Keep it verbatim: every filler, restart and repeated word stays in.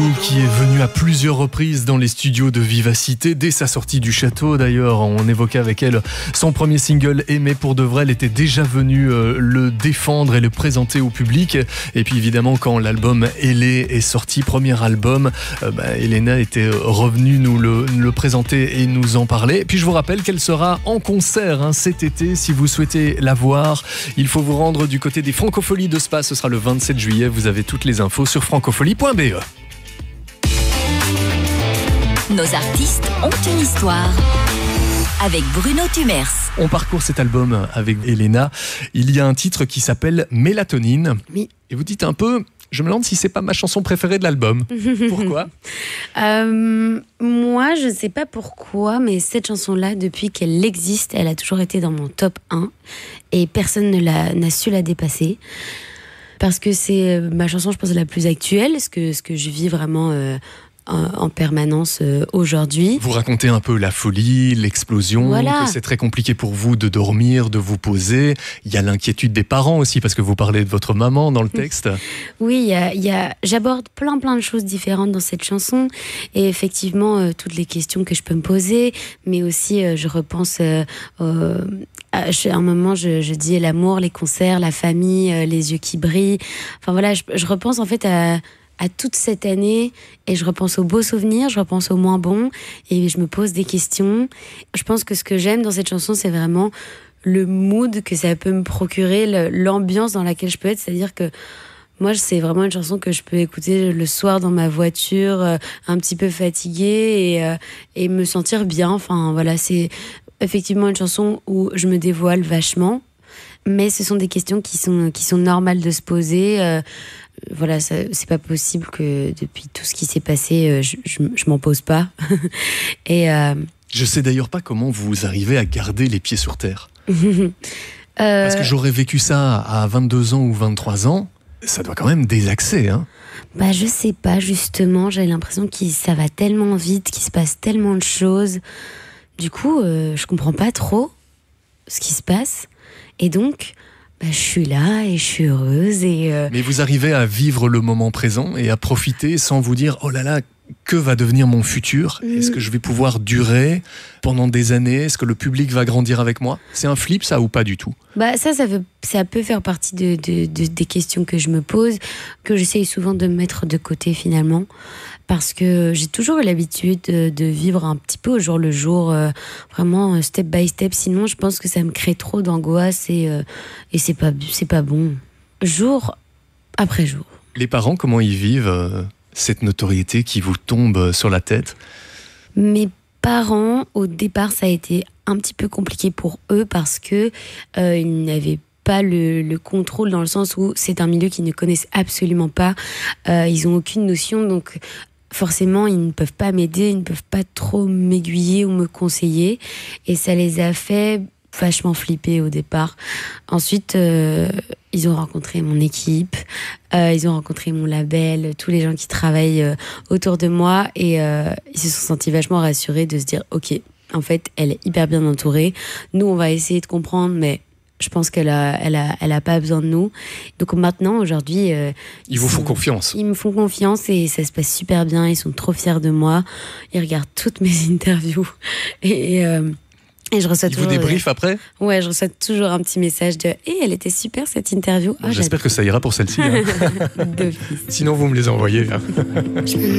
qui est venue à plusieurs reprises dans les studios de Vivacité. Dès sa sortie du château, d'ailleurs, on évoquait avec elle son premier single Aimer pour de vrai. Elle était déjà venue euh, le défendre et le présenter au public. Et puis évidemment, quand l'album Elé est sorti, premier album, euh, bah, Elena était revenue nous le, le présenter et nous en parler. Et puis je vous rappelle qu'elle sera en concert hein, cet été. Si vous souhaitez la voir, il faut vous rendre du côté des Francopholies de Spa. Ce sera le vingt-sept juillet. Vous avez toutes les infos sur francopholie point b e. Nos artistes ont une histoire. Avec Bruno Tumers. On parcourt cet album avec Elena. Il y a un titre qui s'appelle Mélatonine. Oui. Et vous dites un peu, je me demande si c'est pas ma chanson préférée de l'album. Pourquoi ? euh, Moi, je ne sais pas pourquoi, mais cette chanson-là, depuis qu'elle existe, elle a toujours été dans mon top un. Et personne ne l'a, n'a su la dépasser. Parce que c'est ma chanson, je pense, la plus actuelle, ce que, ce que je vis vraiment euh, en, en permanence euh, aujourd'hui. Vous racontez un peu la folie, l'explosion, voilà. Que c'est très compliqué pour vous de dormir, de vous poser. Il y a l'inquiétude des parents aussi, parce que vous parlez de votre maman dans le texte. Oui, il y a, il y a, j'aborde plein plein de choses différentes dans cette chanson. Et effectivement, euh, toutes les questions que je peux me poser, mais aussi euh, je repense... Euh, euh, à un moment, je, je dis l'amour, les concerts, la famille, euh, les yeux qui brillent. Enfin voilà, je, je repense en fait à, à toute cette année et je repense aux beaux souvenirs, je repense aux moins bons et je me pose des questions. Je pense que ce que j'aime dans cette chanson, c'est vraiment le mood que ça peut me procurer, le, l'ambiance dans laquelle je peux être. C'est-à-dire que moi, c'est vraiment une chanson que je peux écouter le soir dans ma voiture, euh, un petit peu fatiguée et, euh, et me sentir bien. Enfin voilà, c'est effectivement une chanson où je me dévoile vachement, mais ce sont des questions qui sont, qui sont normales de se poser. Euh, voilà, ça, c'est pas possible que depuis tout ce qui s'est passé, je, je, je m'en pose pas. Et euh... je sais d'ailleurs pas comment vous arrivez à garder les pieds sur terre. euh... Parce que j'aurais vécu ça à vingt-deux ans ou vingt-trois ans, ça doit quand même désaxer, hein. Bah je sais pas, justement, j'ai l'impression que ça va tellement vite, qu'il se passe tellement de choses. Du coup, euh, je comprends pas trop ce qui se passe. Et donc, bah, je suis là et je suis heureuse. Et euh... Mais vous arrivez à vivre le moment présent et à profiter sans vous dire « Oh là là, que va devenir mon futur ? Est-ce que je vais pouvoir durer pendant des années ? Est-ce que le public va grandir avec moi ?» C'est un flip, ça, ou pas du tout ? Bah ça, ça, veut, ça peut faire partie de, de, de, des questions que je me pose, que j'essaye souvent de mettre de côté finalement. Parce que j'ai toujours eu l'habitude de, de vivre un petit peu au jour le jour, euh, vraiment step by step. Sinon, je pense que ça me crée trop d'angoisse et, euh, et c'est pas, c'est pas bon. Jour après jour. Les parents, comment ils vivent euh, cette notoriété qui vous tombe sur la tête ? Mes parents, au départ, ça a été un petit peu compliqué pour eux parce que euh, ils n'avaient pas le, le contrôle, dans le sens où c'est un milieu qu'ils ne connaissent absolument pas. Euh, ils n'ont aucune notion, donc forcément, ils ne peuvent pas m'aider, ils ne peuvent pas trop m'aiguiller ou me conseiller. Et ça les a fait vachement flipper au départ. Ensuite, euh, ils ont rencontré mon équipe, euh, ils ont rencontré mon label, tous les gens qui travaillent euh, autour de moi. Et euh, ils se sont sentis vachement rassurés de se dire « Ok, en fait, elle est hyper bien entourée. Nous, on va essayer de comprendre, mais... » Je pense qu'elle a, elle a, elle a pas besoin de nous. Donc maintenant, aujourd'hui... Euh, ils, ils vous font confiance. Ils me font confiance et ça se passe super bien. Ils sont trop fiers de moi. Ils regardent toutes mes interviews. Et, euh, et je reçois ils toujours... vous débriefent euh, après ? Ouais, je reçois toujours un petit message de « Hé, elle était super cette interview. » Bon, oh, j'espère que ça ira pour celle-ci. Hein. Sinon, vous me les envoyez. Hein.